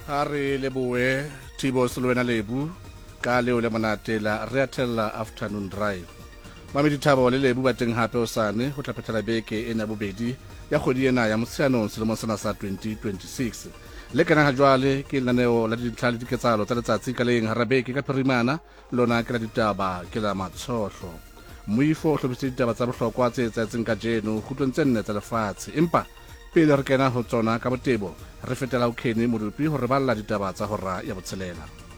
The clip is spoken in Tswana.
ha re leboe Thibo Selwena Lebu ka leo le monate la re atella afternoon drive. Mamedi Thabo le Lebu ba teng hape osane ho tla phethela beke ena bobedi ya kgwedi ena ya Motsheanong selemong sena sa 2026. Le kana ha jwale ke lenaneo la dintlha le diketsahalo tsa letsatsi ka leng hara beke ka phirimana lona ke la ditaba ke la matshohlo. Moifo o hlobisitse ditaba tsa bohlokwa tse etsahetseng ka jeno kgutlong tse nne tsa lefatshe, empa pele re kena ho tsona ka botebo re fetela ho Kenny Modupi ho re balla ditaba tsa hora ya botshelela.